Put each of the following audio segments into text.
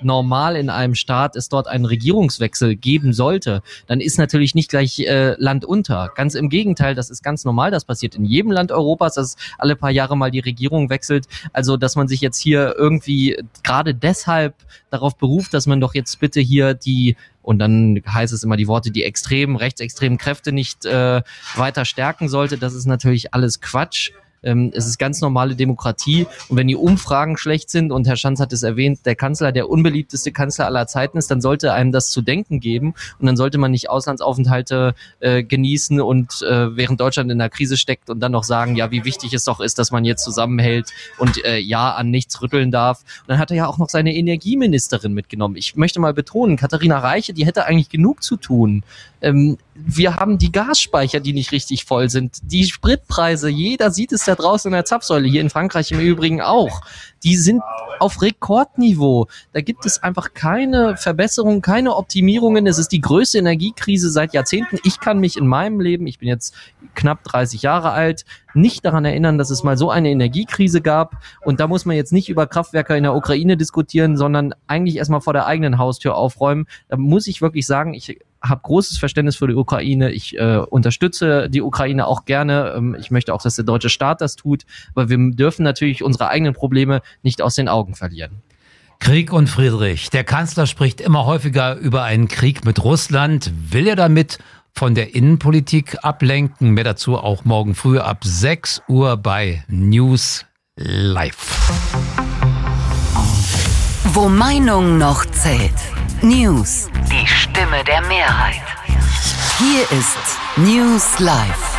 normal in einem Staat es dort einen Regierungswechsel geben sollte, dann ist natürlich nicht gleich Land unter. Ganz im Gegenteil, das ist ganz normal, das passiert in jedem Land Europas, dass alle paar Jahre mal die Regierung wechselt. Also, dass man sich jetzt hier irgendwie gerade deshalb darauf beruft, dass man doch jetzt bitte hier und dann heißt es immer die Worte, die rechtsextremen Kräfte nicht weiter stärken sollte, das ist natürlich alles Quatsch. Es ist ganz normale Demokratie und wenn die Umfragen schlecht sind und Herr Schanz hat es erwähnt, der Kanzler, der unbeliebteste Kanzler aller Zeiten ist, dann sollte einem das zu denken geben und dann sollte man nicht Auslandsaufenthalte genießen und während Deutschland in der Krise steckt und dann noch sagen, ja, wie wichtig es doch ist, dass man jetzt zusammenhält und ja an nichts rütteln darf. Und dann hat er ja auch noch seine Energieministerin mitgenommen. Ich möchte mal betonen, Katharina Reiche, die hätte eigentlich genug zu tun. Wir haben die Gasspeicher, die nicht richtig voll sind. Die Spritpreise, jeder sieht es da draußen in der Zapfsäule, hier in Frankreich im Übrigen auch. Die sind auf Rekordniveau. Da gibt es einfach keine Verbesserungen, keine Optimierungen. Es ist die größte Energiekrise seit Jahrzehnten. Ich kann mich in meinem Leben, ich bin jetzt knapp 30 Jahre alt, nicht daran erinnern, dass es mal so eine Energiekrise gab. Und da muss man jetzt nicht über Kraftwerke in der Ukraine diskutieren, sondern eigentlich erstmal vor der eigenen Haustür aufräumen. Da muss ich wirklich sagen, ich habe großes Verständnis für die Ukraine. Ich unterstütze die Ukraine auch gerne. Ich möchte auch, dass der deutsche Staat das tut. Aber wir dürfen natürlich unsere eigenen Probleme nicht aus den Augen verlieren. Krieg und Friedrich. Der Kanzler spricht immer häufiger über einen Krieg mit Russland. Will er damit von der Innenpolitik ablenken? Mehr dazu auch morgen früh ab 6 Uhr bei News Live. Wo Meinung noch zählt. News. Die Stimme der Mehrheit. Hier ist News Live.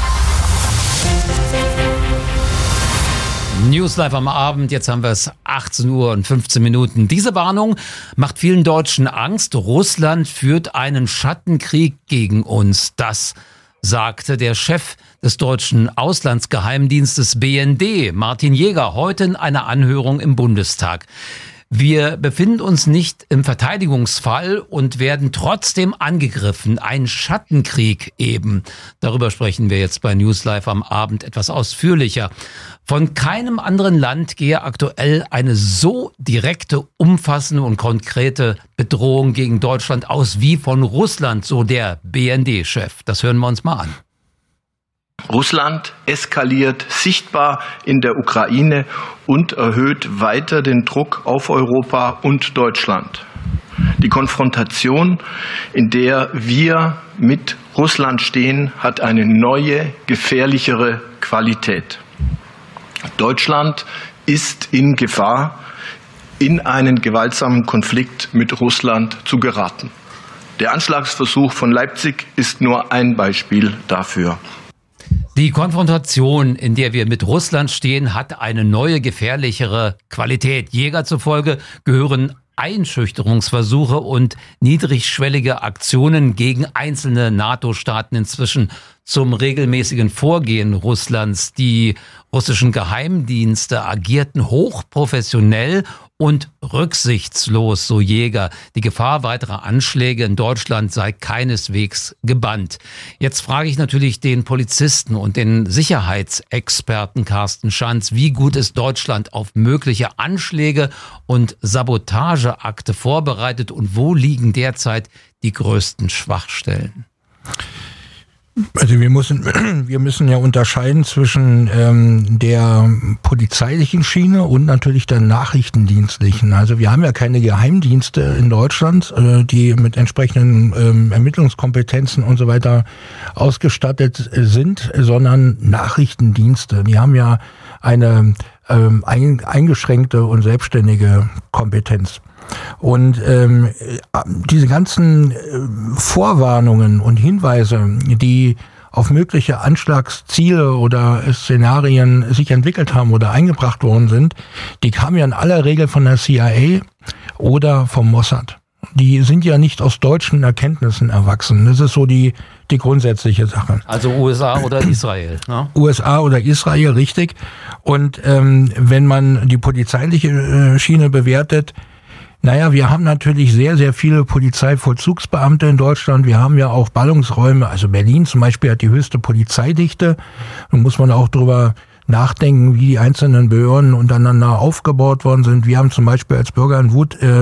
News Live am Abend, jetzt haben wir es 18 Uhr und 15 Minuten. Diese Warnung macht vielen Deutschen Angst. Russland führt einen Schattenkrieg gegen uns. Das sagte der Chef des deutschen Auslandsgeheimdienstes BND, Martin Jäger, heute in einer Anhörung im Bundestag. Wir befinden uns nicht im Verteidigungsfall und werden trotzdem angegriffen. Ein Schattenkrieg eben. Darüber sprechen wir jetzt bei News Live am Abend etwas ausführlicher. Von keinem anderen Land gehe aktuell eine so direkte, umfassende und konkrete Bedrohung gegen Deutschland aus wie von Russland, so der BND-Chef. Das hören wir uns mal an. Russland eskaliert sichtbar in der Ukraine und erhöht weiter den Druck auf Europa und Deutschland. Die Konfrontation, in der wir mit Russland stehen, hat eine neue, gefährlichere Qualität. Deutschland ist in Gefahr, in einen gewaltsamen Konflikt mit Russland zu geraten. Der Anschlagsversuch von Leipzig ist nur ein Beispiel dafür. Die Konfrontation, in der wir mit Russland stehen, hat eine neue, gefährlichere Qualität. Jäger zufolge gehören Einschüchterungsversuche und niedrigschwellige Aktionen gegen einzelne NATO-Staaten inzwischen zum regelmäßigen Vorgehen Russlands. Die russischen Geheimdienste agierten hochprofessionell und rücksichtslos, so Jäger. Die Gefahr weiterer Anschläge in Deutschland sei keineswegs gebannt. Jetzt frage ich natürlich den Polizisten und den Sicherheitsexperten Carsten Schanz, wie gut ist Deutschland auf mögliche Anschläge und Sabotageakte vorbereitet und wo liegen derzeit die größten Schwachstellen? Also wir müssen ja unterscheiden zwischen der polizeilichen Schiene und natürlich der nachrichtendienstlichen. Also wir haben ja keine Geheimdienste in Deutschland, die mit entsprechenden Ermittlungskompetenzen und so weiter ausgestattet sind, sondern Nachrichtendienste. Die haben ja eine eingeschränkte und selbstständige Kompetenz. Und diese ganzen Vorwarnungen und Hinweise, die auf mögliche Anschlagsziele oder Szenarien sich entwickelt haben oder eingebracht worden sind, die kamen ja in aller Regel von der CIA oder vom Mossad. Die sind ja nicht aus deutschen Erkenntnissen erwachsen. Das ist so die grundsätzliche Sache. Also USA oder Israel. Ne? USA oder Israel, richtig. Und wenn man die polizeiliche Schiene bewertet, naja, wir haben natürlich sehr, sehr viele Polizeivollzugsbeamte in Deutschland. Wir haben ja auch Ballungsräume. Also Berlin zum Beispiel hat die höchste Polizeidichte. Da muss man auch drüber nachdenken, wie die einzelnen Behörden untereinander aufgebaut worden sind. Wir haben zum Beispiel als Bürger in Wut